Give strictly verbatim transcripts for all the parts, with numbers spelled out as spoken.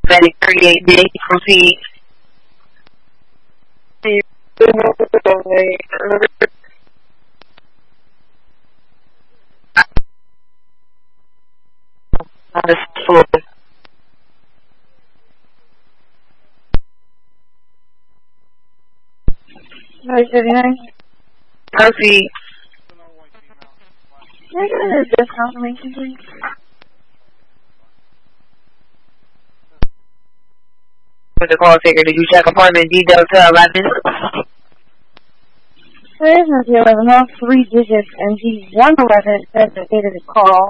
Medic thirty-eight B, proceed. On the floor. Medic thirty-nine. Proceed. Can I get an address confirmation, please? With the call taker, did you check apartment D Delta eleven? There is no D eleven, all three digits, and D one eleven says the date of the call.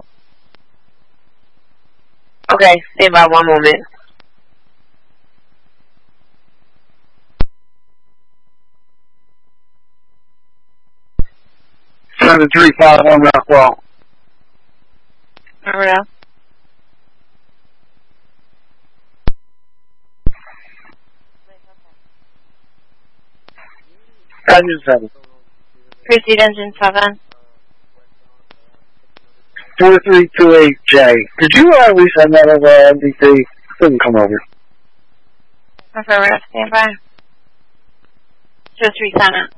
Okay, stay by one moment. seven three five one Rockwell. Alright. Dungeon seven. Proceed, engine seven. four three two eight J. Could you uh, resend that over M D C? Couldn't come over. Affirmative, stand by. Just resend it.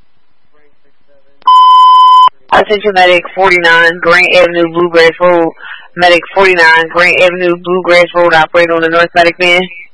Attention Medic forty-nine, Grant Avenue, Bluegrass Road. Medic forty-nine, Grant Avenue, Bluegrass Road, operate on the North Medic van.